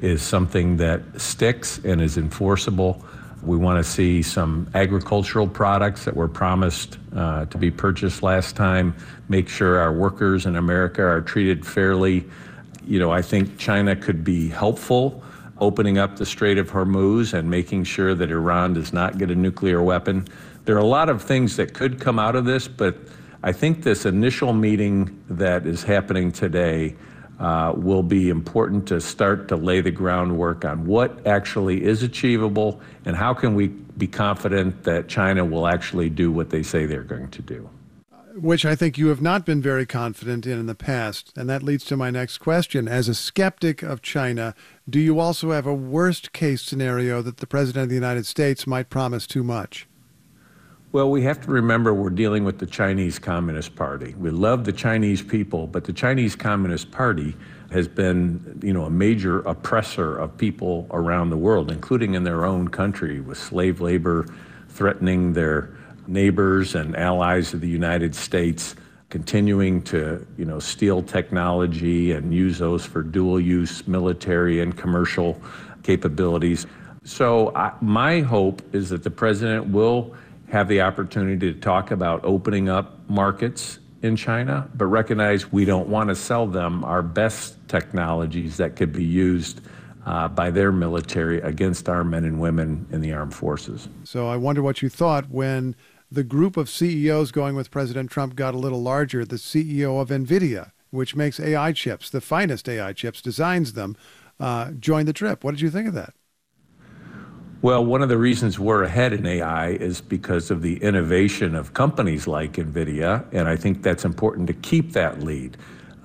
is something that sticks and is enforceable. We want to see some agricultural products that were promised to be purchased last time, make sure our workers in America are treated fairly. I think China could be helpful opening up the Strait of Hormuz and making sure that Iran does not get a nuclear weapon. There are a lot of things that could come out of this, but I think this initial meeting that is happening today will be important to start to lay the groundwork on what actually is achievable and how can we be confident that China will actually do what they say they're going to do. Which I think you have not been very confident in the past. And that leads to my next question. As a skeptic of China, do you also have a worst case scenario that the President of the United States might promise too much? Well, we have to remember we're dealing with the Chinese Communist Party. We love the Chinese people, but the Chinese Communist Party has been, a major oppressor of people around the world, including in their own country, with slave labor threatening their neighbors and allies of the United States, continuing to, steal technology and use those for dual-use military and commercial capabilities. So my hope is that the president will have the opportunity to talk about opening up markets in China, but recognize we don't want to sell them our best technologies that could be used by their military against our men and women in the armed forces. So I wonder what you thought when the group of CEOs going with President Trump got a little larger. The CEO of NVIDIA, which makes AI chips, the finest AI chips, designs them, joined the trip. What did you think of that? Well, one of the reasons we're ahead in AI is because of the innovation of companies like NVIDIA, and I think that's important to keep that lead.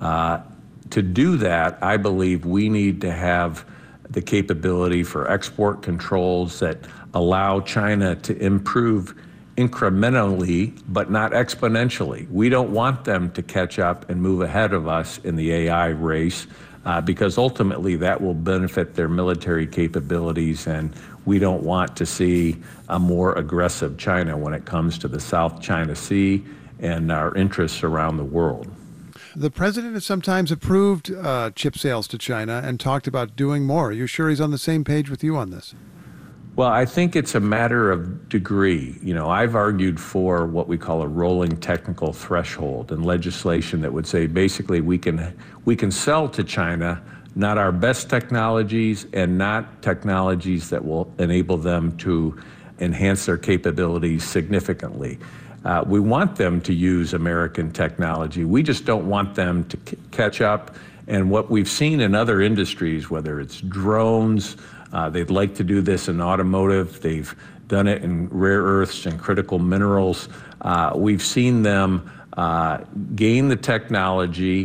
To do that, I believe we need to have the capability for export controls that allow China to improve incrementally, but not exponentially. We don't want them to catch up and move ahead of us in the AI race, because ultimately that will benefit their military capabilities, and we don't want to see a more aggressive China when it comes to the South China Sea and our interests around the world. The president has sometimes approved chip sales to China and talked about doing more. Are you sure he's on the same page with you on this? Well, I think it's a matter of degree. I've argued for what we call a rolling technical threshold and legislation that would say basically we can sell to China not our best technologies and not technologies that will enable them to enhance their capabilities significantly. We want them to use American technology. We just don't want them to catch up. And what we've seen in other industries, whether it's drones, they'd like to do this in automotive, they've done it in rare earths and critical minerals. We've seen them gain the technology,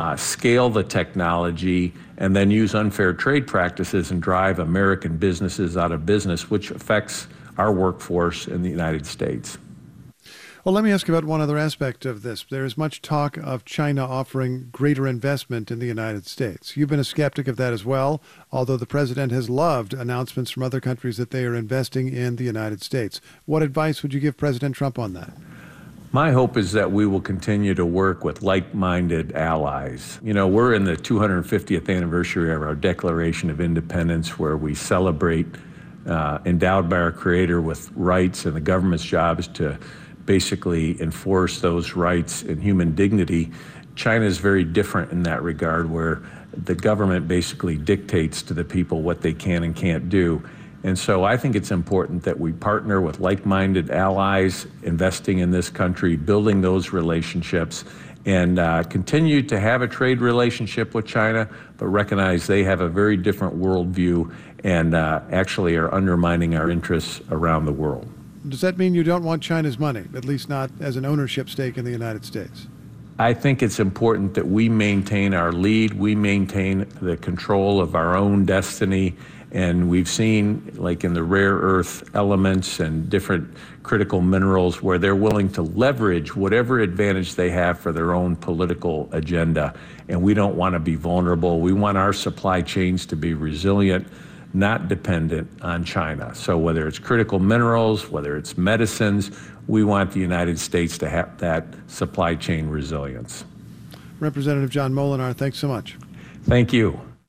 scale the technology, and then use unfair trade practices and drive American businesses out of business, which affects our workforce in the United States. Well, let me ask about one other aspect of this. There is much talk of China offering greater investment in the United States. You've been a skeptic of that as well, although the president has loved announcements from other countries that they are investing in the United States. What advice would you give President Trump on that? My hope is that we will continue to work with like-minded allies. We're in the 250th anniversary of our Declaration of Independence, where we celebrate endowed by our Creator with rights, and the government's job is to basically enforce those rights and human dignity. China is very different in that regard, where the government basically dictates to the people what they can and can't do. And so I think it's important that we partner with like-minded allies, investing in this country, building those relationships, and continue to have a trade relationship with China, but recognize they have a very different worldview and actually are undermining our interests around the world. Does that mean you don't want China's money, at least not as an ownership stake in the United States? I think it's important that we maintain our lead, we maintain the control of our own destiny, and we've seen, like in the rare earth elements and different critical minerals, where they're willing to leverage whatever advantage they have for their own political agenda, and we don't want to be vulnerable. We want our supply chains to be resilient, not dependent on China. So whether it's critical minerals, whether it's medicines, we want the United States to have that supply chain resilience. Representative John Moolenaar, thanks so much. Thank you.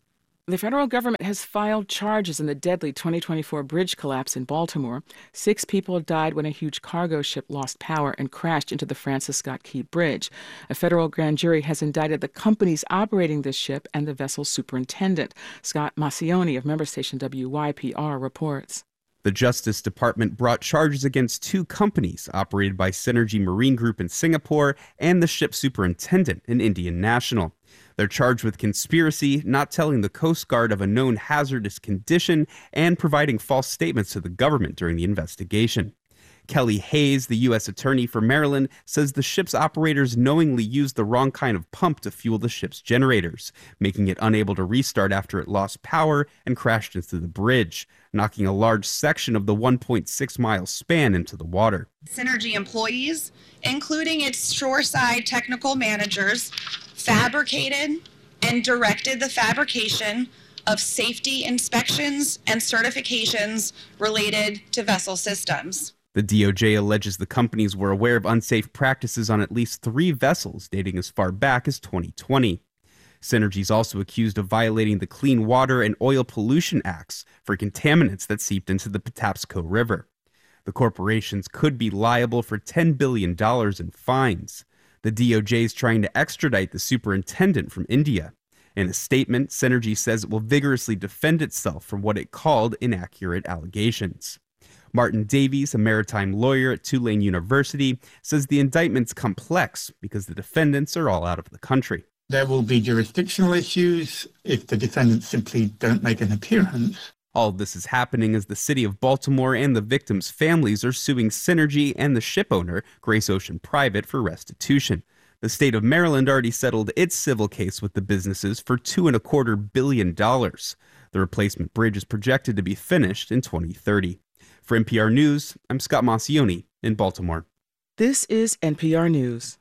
The federal government has filed charges in the deadly 2024 bridge collapse in Baltimore. 6 people died when a huge cargo ship lost power and crashed into the Francis Scott Key Bridge. A federal grand jury has indicted the companies operating this ship and the vessel's superintendent. Scott Massioni of member station WYPR reports. The Justice Department brought charges against 2 companies operated by Synergy Marine Group in Singapore and the ship superintendent, an Indian national. They're charged with conspiracy, not telling the Coast Guard of a known hazardous condition, and providing false statements to the government during the investigation. Kelly Hayes, the U.S. Attorney for Maryland, says the ship's operators knowingly used the wrong kind of pump to fuel the ship's generators, making it unable to restart after it lost power and crashed into the bridge, knocking a large section of the 1.6-mile span into the water. Synergy employees, including its shoreside technical managers, fabricated and directed the fabrication of safety inspections and certifications related to vessel systems. The DOJ alleges the companies were aware of unsafe practices on at least 3 vessels dating as far back as 2020. Synergy is also accused of violating the Clean Water and Oil Pollution Acts for contaminants that seeped into the Patapsco River. The corporations could be liable for $10 billion in fines. The DOJ is trying to extradite the superintendent from India. In a statement, Synergy says it will vigorously defend itself from what it called inaccurate allegations. Martin Davies, a maritime lawyer at Tulane University, says the indictment's complex because the defendants are all out of the country. There will be jurisdictional issues if the defendants simply don't make an appearance. All of this is happening as the city of Baltimore and the victims' families are suing Synergy and the ship owner, Grace Ocean Private, for restitution. The state of Maryland already settled its civil case with the businesses for $2.25 billion. The replacement bridge is projected to be finished in 2030. For NPR News, I'm Scott Massioni in Baltimore. This is NPR News.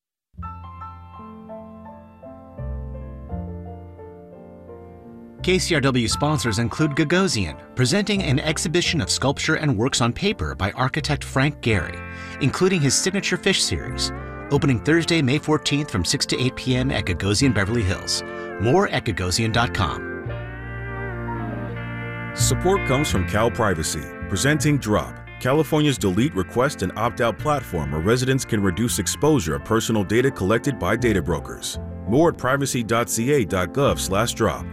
KCRW sponsors include Gagosian, presenting an exhibition of sculpture and works on paper by architect Frank Gehry, including his signature fish series, opening Thursday, May 14th from 6 to 8 p.m. at Gagosian Beverly Hills. More at Gagosian.com. Support comes from Cal Privacy, presenting Drop, California's delete, request, and opt-out platform where residents can reduce exposure of personal data collected by data brokers. More at privacy.ca.gov/drop.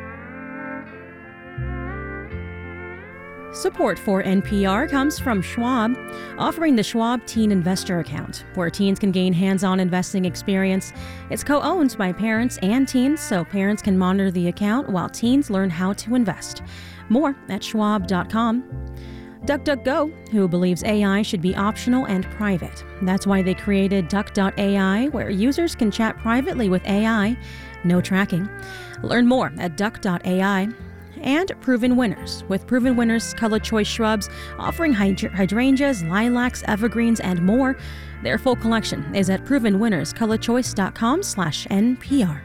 Support for NPR comes from Schwab, offering the Schwab Teen Investor Account, where teens can gain hands-on investing experience. It's co-owned by parents and teens, so parents can monitor the account while teens learn how to invest. More at schwab.com. DuckDuckGo, who believes AI should be optional and private. That's why they created Duck.ai, where users can chat privately with AI, no tracking. Learn more at Duck.ai. And Proven Winners, with Proven Winners Color Choice shrubs offering hydrangeas, lilacs, evergreens, and more. Their full collection is at provenwinnerscolorchoice.com/NPR.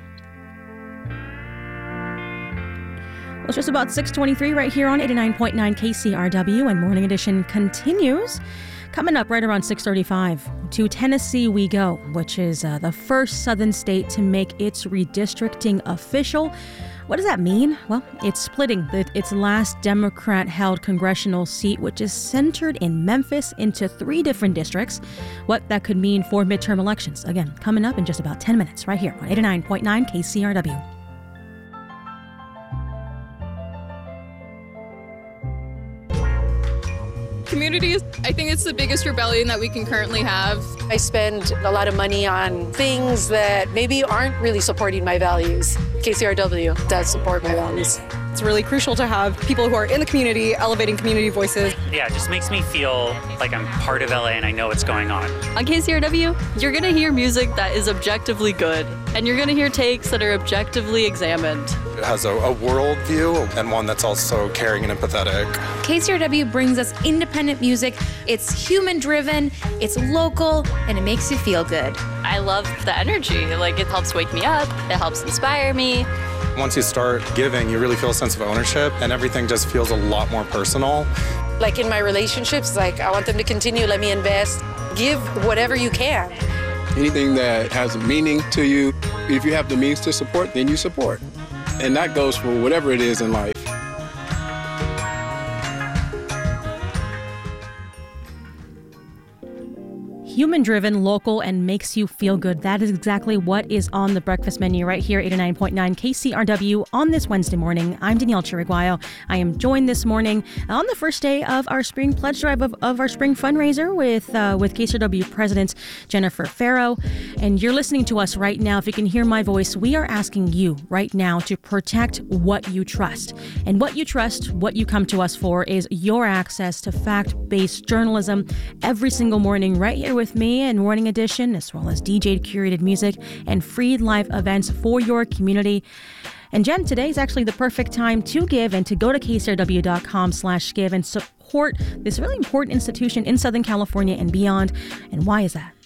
Well, it's just about 6:23 right here on 89.9 KCRW, and Morning Edition continues. Coming up right around 6:35, to Tennessee we go, which is the first southern state to make its redistricting official. What does that mean? Well, it's splitting its last Democrat-held congressional seat, which is centered in Memphis, into 3 different districts. What that could mean for midterm elections. Again, coming up in just about 10 minutes right here on 89.9 KCRW. Communities, I think it's the biggest rebellion that we can currently have. I spend a lot of money on things that maybe aren't really supporting my values. KCRW does support my values. It's really crucial to have people who are in the community elevating community voices. Yeah, it just makes me feel like I'm part of LA and I know what's going on. On KCRW, you're going to hear music that is objectively good, and you're going to hear takes that are objectively examined. It has a world view and one that's also caring and empathetic. KCRW brings us independent music. It's human-driven, it's local, and it makes you feel good. I love the energy. Like, it helps wake me up. It helps inspire me. Once you start giving, you really feel a sense of ownership, and everything just feels a lot more personal. Like in my relationships, like I want them to continue, let me invest, give whatever you can. Anything that has a meaning to you, if you have the means to support, then you support. And that goes for whatever it is in life. Human-driven, local, and makes you feel good. That is exactly what is on the breakfast menu right here, 89.9 KCRW on this Wednesday morning. I'm Danielle Chiriguayo. I am joined this morning on the first day of our spring pledge drive of our spring fundraiser with KCRW President Jennifer Farrow. And you're listening to us right now. If you can hear my voice, we are asking you right now to protect what you trust. And what you trust, what you come to us for, is your access to fact-based journalism every single morning right here with me and Morning Edition, as well as DJ curated music and free live events for your community. And Jen, today is actually the perfect time to give and to go to kcrw.com/give and support this really important institution in Southern California and beyond. And why is that?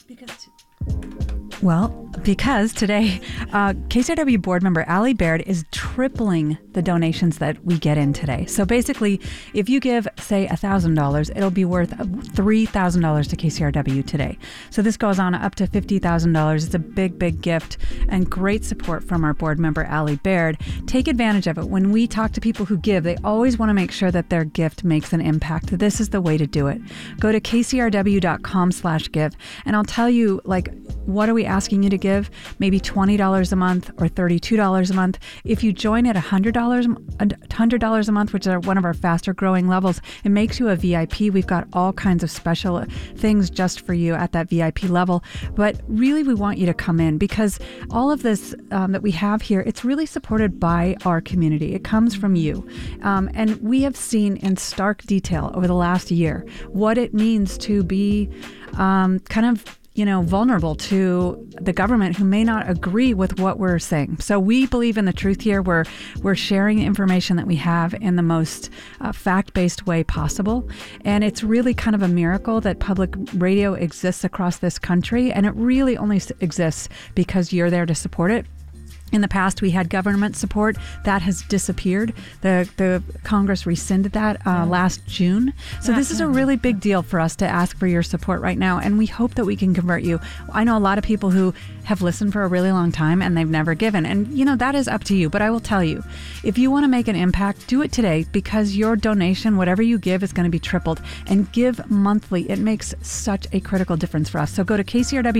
Because today, KCRW board member Allie Baird is tripling the donations that we get in today. So basically, if you give, say, $1,000, it'll be worth $3,000 to KCRW today. So this goes on up to $50,000. It's a big, big gift and great support from our board member Allie Baird. Take advantage of it. When we talk to people who give, they always want to make sure that their gift makes an impact. This is the way to do it. Go to kcrw.com/give, and I'll tell you, what are we asking you to give? Maybe $20 a month or $32 a month. If you join at $100 a month, which is one of our faster growing levels, it makes you a VIP. We've got all kinds of special things just for you at that VIP level. But really, we want you to come in because all of this that we have here, it's really supported by our community. It comes from you. And we have seen in stark detail over the last year what it means to be vulnerable to the government who may not agree with what we're saying. So we believe in the truth here. We're sharing information that we have in the most fact-based way possible. And it's really kind of a miracle that public radio exists across this country. And it really only exists because you're there to support it. In the past, we had government support. That has disappeared. The Congress rescinded that last June. So this is a really big deal for us to ask for your support right now, and we hope that we can convert you. I know a lot of people who have listened for a really long time and they've never given. And, that is up to you. But I will tell you, if you want to make an impact, do it today because your donation, whatever you give, is going to be tripled. And give monthly. It makes such a critical difference for us. So go to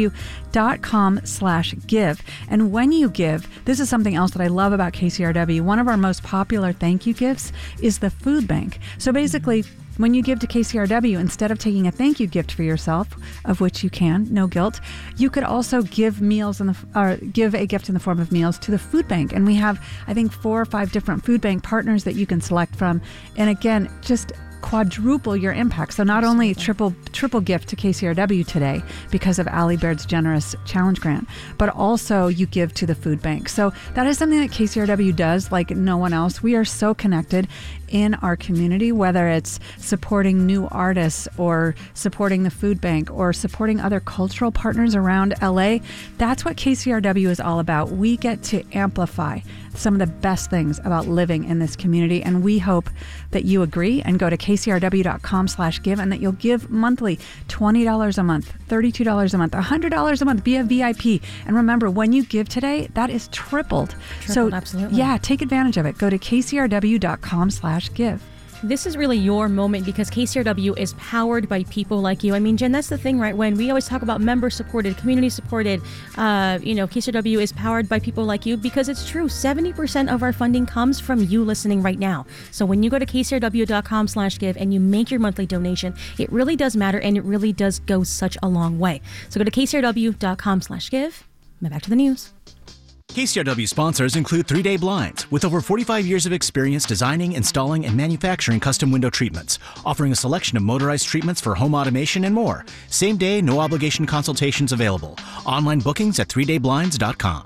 kcrw.com/give. And when you give, this is something else that I love about KCRW. One of our most popular thank you gifts is the food bank. So basically, when you give to KCRW, instead of taking a thank you gift for yourself, of which you can, no guilt, you could also give give a gift in the form of meals to the food bank. And we have, I think, 4 or 5 different food bank partners that you can select from. And again, just quadruple your impact. So not only triple gift to KCRW today because of Allie Baird's generous challenge grant, but also you give to the food bank. So that is something that KCRW does like no one else. We are so connected in our community, whether it's supporting new artists or supporting the food bank or supporting other cultural partners around LA. That's what KCRW is all about. We get to amplify some of the best things about living in this community, and we hope that you agree and go to kcrw.com/give and that you'll give monthly $20 a month, $32 a month, $100 a month, be a VIP. And remember, when you give today, that is tripled. So absolutely. Yeah, take advantage of it. Go to kcrw.com/give. This is really your moment because KCRW is powered by people like you. I mean, Jen, that's the thing, right? When we always talk about member-supported, community-supported, KCRW is powered by people like you because it's true. 70% of our funding comes from you listening right now. So when you go to kcrw.com/give and you make your monthly donation, it really does matter and it really does go such a long way. So go to kcrw.com/give. Now back to the news. KCRW sponsors include 3 Day Blinds, with over 45 years of experience designing, installing, and manufacturing custom window treatments, offering a selection of motorized treatments for home automation and more. Same day, no obligation consultations available. Online bookings at 3dayblinds.com.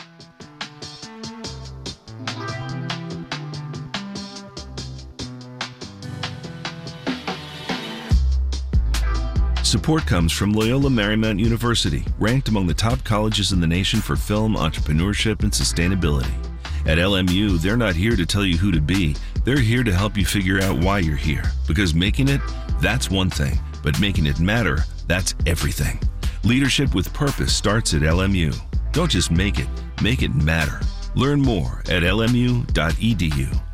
Support comes from Loyola Marymount University, ranked among the top colleges in the nation for film, entrepreneurship, and sustainability. At LMU, they're not here to tell you who to be. They're here to help you figure out why you're here. Because making it, that's one thing. But making it matter, that's everything. Leadership with purpose starts at LMU. Don't just make it matter. Learn more at lmu.edu.